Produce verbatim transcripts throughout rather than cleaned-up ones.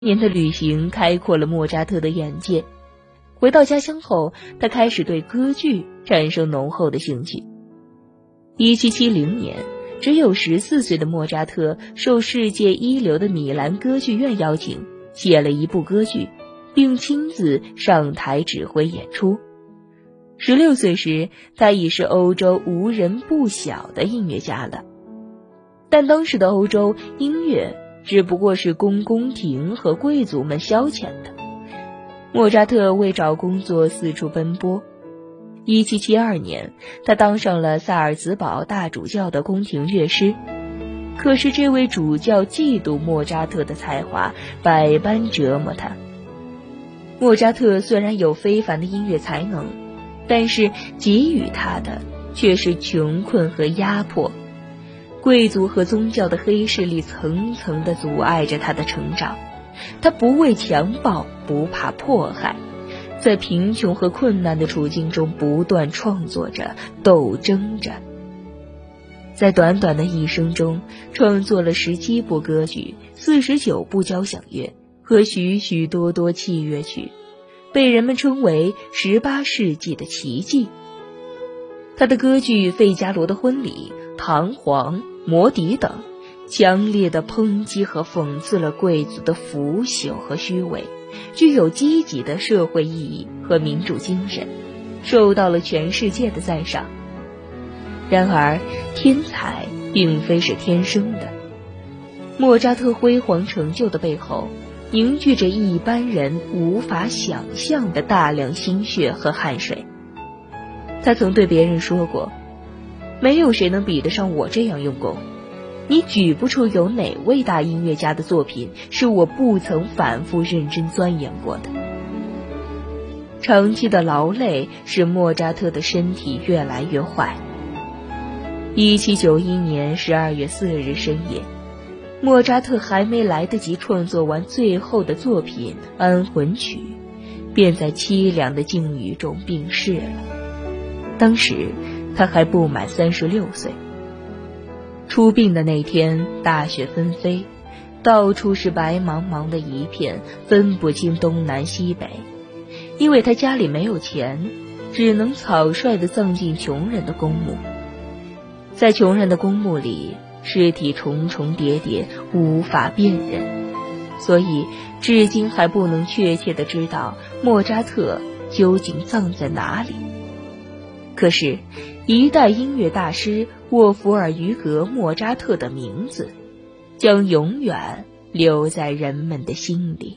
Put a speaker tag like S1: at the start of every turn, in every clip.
S1: 年的旅行开阔了莫扎特的眼界。回到家乡后，他开始对歌剧产生浓厚的兴趣。一七七零年，只有十四岁的莫扎特受世界一流的米兰歌剧院邀请，写了一部歌剧，并亲自上台指挥演出。十六岁时，他已是欧洲无人不晓的音乐家了。但当时的欧洲，音乐只不过是供宫廷和贵族们消遣的。莫扎特为找工作四处奔波。一七七二年，他当上了萨尔茨堡大主教的宫廷乐师。可是这位主教嫉妒莫扎特的才华，百般折磨他。莫扎特虽然有非凡的音乐才能，但是给予他的却是穷困和压迫。贵族和宗教的黑势力层层地阻碍着他的成长。他不畏强暴，不怕迫害，在贫穷和困难的处境中不断创作着，斗争着。在短短的一生中，创作了十七部歌剧、四十九部交响乐和许许多多器乐曲，被人们称为十八世纪的奇迹。他的歌剧《费加罗的婚礼》、《唐璜》、《魔笛》等，强烈地抨击和讽刺了贵族的腐朽和虚伪，具有积极的社会意义和民主精神，受到了全世界的赞赏。然而，天才并非是天生的。莫扎特辉煌成就的背后，凝聚着一般人无法想象的大量心血和汗水。他曾对别人说过，没有谁能比得上我这样用功，你举不出有哪位大音乐家的作品是我不曾反复认真钻研过的。长期的劳累使莫扎特的身体越来越坏。一七九一年十二月四日深夜，莫扎特还没来得及创作完最后的作品《安魂曲》，便在凄凉的境遇中病逝了。当时他还不满三十六岁。出殡的那天，大雪纷飞，到处是白茫茫的一片，分不清东南西北。因为他家里没有钱，只能草率地葬进穷人的公墓。在穷人的公墓里，尸体重重叠叠，无法辨认，所以至今还不能确切地知道莫扎特究竟葬在哪里。可是，一代音乐大师沃弗尔于格·莫扎特的名字将永远留在人们的心里。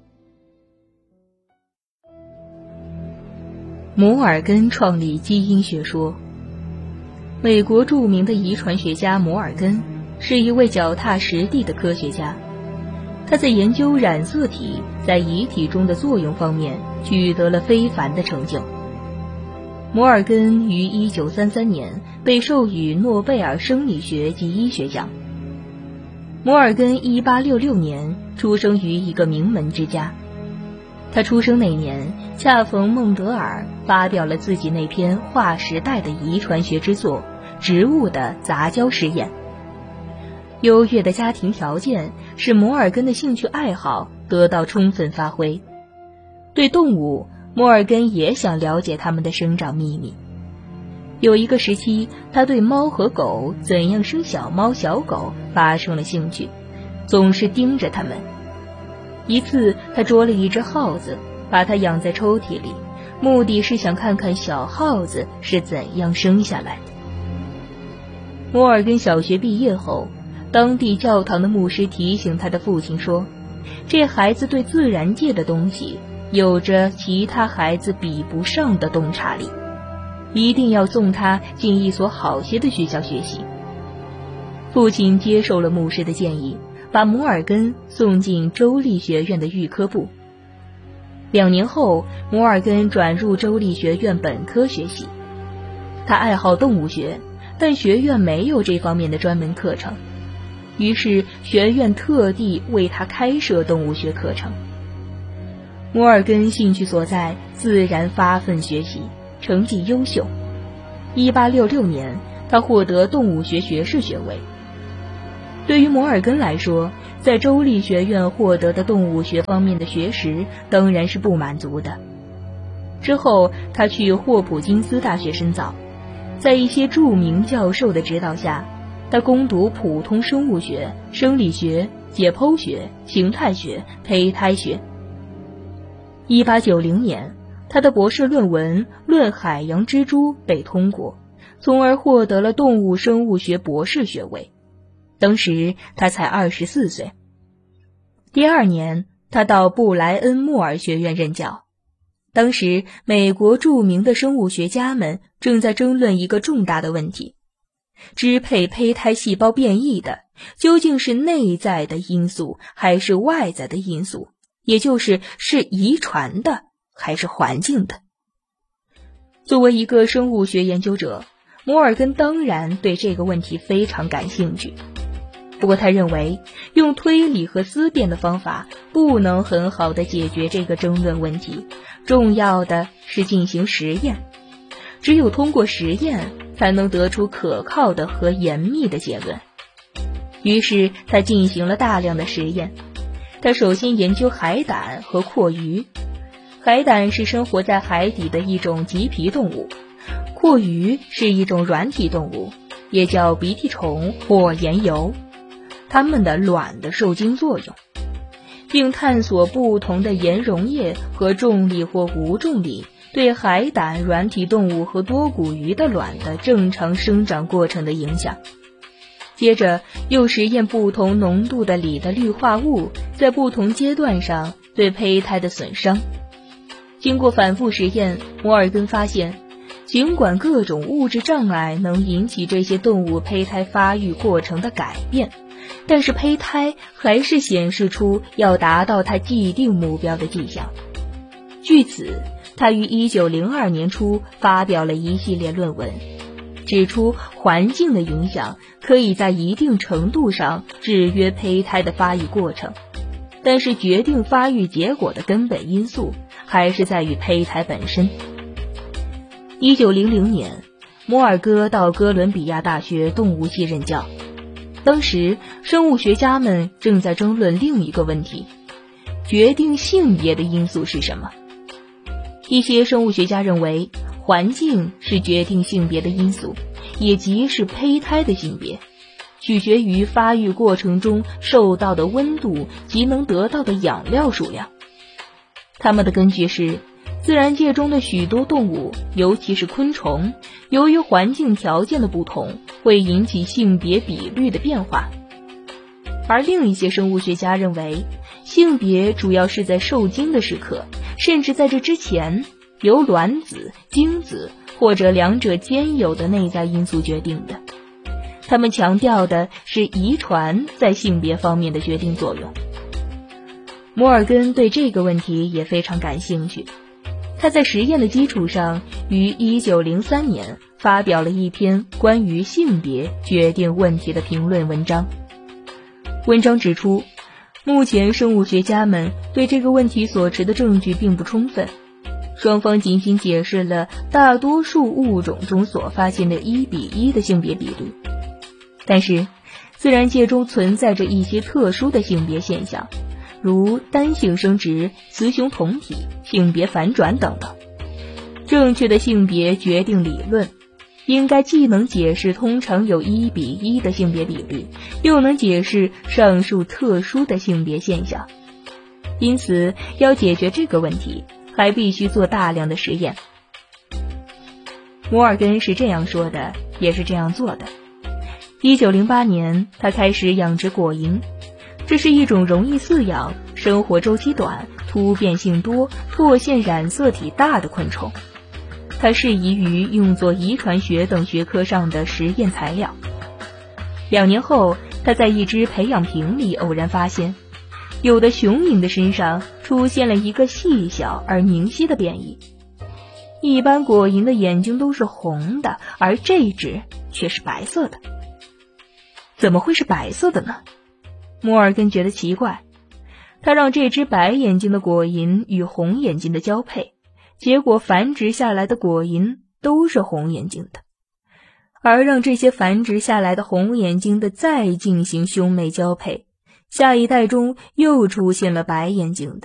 S1: 摩尔根创立基因学说。美国著名的遗传学家摩尔根是一位脚踏实地的科学家，他在研究染色体在遗体中的作用方面取得了非凡的成就。摩尔根于一九三三年被授予诺贝尔生理学及医学奖。摩尔根一八六六年出生于一个名门之家。他出生那年，恰逢孟德尔发表了自己那篇划时代的遗传学之作《植物的杂交实验》。优越的家庭条件使摩尔根的兴趣爱好得到充分发挥。对动物，摩尔根也想了解它们的生长秘密。有一个时期，他对猫和狗怎样生小猫小狗发生了兴趣，总是盯着它们。一次，他捉了一只耗子，把它养在抽屉里，目的是想看看小耗子是怎样生下来的。摩尔根小学毕业后，当地教堂的牧师提醒他的父亲说，这孩子对自然界的东西有着其他孩子比不上的洞察力，一定要送他进一所好些的学校学习。父亲接受了牧师的建议，把摩尔根送进州立学院的预科部。两年后，摩尔根转入州立学院本科学习。他爱好动物学，但学院没有这方面的专门课程，于是学院特地为他开设动物学课程。摩尔根兴趣所在，自然发奋学习，成绩优秀。一八六六年，他获得动物学学士学位。 对于摩尔根来说，在州立学院获得的动物学方面的学识当然是不满足的。之后他去霍普金斯大学深造，在一些著名教授的指导下，他攻读普通生物学、生理学、解剖学、形态学、胚胎学。一八九零年，他的博士论文《论海洋蜘蛛》被通过，从而获得了动物生物学博士学位。当时他才二十四岁。第二年，他到布莱恩莫尔学院任教。当时美国著名的生物学家们正在争论一个重大的问题：支配胚胎细胞变异的究竟是内在的因素还是外在的因素，也就是是遗传的还是环境的。作为一个生物学研究者，摩尔根当然对这个问题非常感兴趣。不过他认为，用推理和思辨的方法不能很好地解决这个争论问题，重要的是进行实验。只有通过实验，才能得出可靠的和严密的结论。于是他进行了大量的实验。他首先研究海胆和蛞蝓。海胆是生活在海底的一种棘皮动物，蛞蝓是一种软体动物，也叫鼻涕虫或盐油。它们的卵的受精作用，并探索不同的盐溶液和重力或无重力对海胆、软体动物和多骨鱼的卵的正常生长过程的影响。接着又实验不同浓度的锂的氯化物在不同阶段上对胚胎的损伤。经过反复实验，摩尔根发现，尽管各种物质障碍能引起这些动物胚胎发育过程的改变，但是胚胎还是显示出要达到它既定目标的迹象。据此，他于一九零二年初发表了一系列论文，指出环境的影响可以在一定程度上制约胚胎的发育过程，但是决定发育结果的根本因素还是在于胚胎本身。一九零零年，摩尔哥到哥伦比亚大学动物系任教。当时生物学家们正在争论另一个问题：决定性别的因素是什么？一些生物学家认为，环境是决定性别的因素，也即是胚胎的性别，取决于发育过程中受到的温度及能得到的养料数量。他们的根据是，自然界中的许多动物，尤其是昆虫，由于环境条件的不同，会引起性别比率的变化。而另一些生物学家认为，性别主要是在受精的时刻，甚至在这之前，由卵子、精子或者两者兼有的内在因素决定的。他们强调的是遗传在性别方面的决定作用。摩尔根对这个问题也非常感兴趣。他在实验的基础上，于一九零三年发表了一篇关于性别决定问题的评论文章。文章指出，目前生物学家们对这个问题所持的证据并不充分，双方仅仅解释了大多数物种中所发现的一比一的性别比率。但是，自然界中存在着一些特殊的性别现象，如单性生殖、雌雄同体、性别反转等等。正确的性别决定理论应该既能解释通常有一比一的性别比率，又能解释上述特殊的性别现象。因此，要解决这个问题，还必须做大量的实验。摩尔根是这样说的，也是这样做的。一九零八年，他开始养殖果蝇。这是一种容易饲养、生活周期短、突变性多、唾腺染色体大的昆虫。它适宜于用作遗传学等学科上的实验材料。两年后，他在一只培养瓶里偶然发现，有的雄蝇的身上出现了一个细小而明晰的变异。一般果蝇的眼睛都是红的，而这只却是白色的。怎么会是白色的呢？摩尔根觉得奇怪，他让这只白眼睛的果蝇与红眼睛的交配，结果繁殖下来的果蝇都是红眼睛的。 而让这些繁殖下来的红眼睛的再进行兄妹交配，下一代中又出现了白眼睛的。